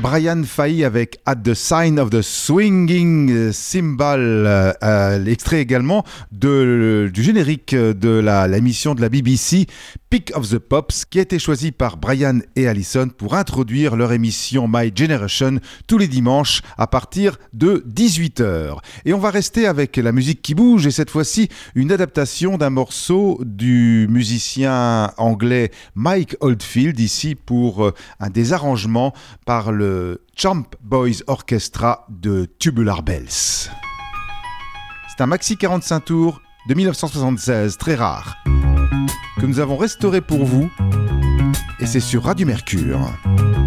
Brian Fahey avec At the Sign of the Swinging Cymbal, l'extrait également du générique de l'émission de la BBC Pick of the Pops, qui a été choisi par Brian et Alison pour introduire leur émission My Generation tous les dimanches à partir de 18h. Et on va rester avec la musique qui bouge, et cette fois-ci une adaptation d'un morceau du musicien anglais Mike Oldfield, ici pour un des arrangements par le Champ Boys Orchestra de Tubular Bells. C'est un maxi 45 tours de 1976, très rare, que nous avons restauré pour vous, et c'est sur Radio Mercure.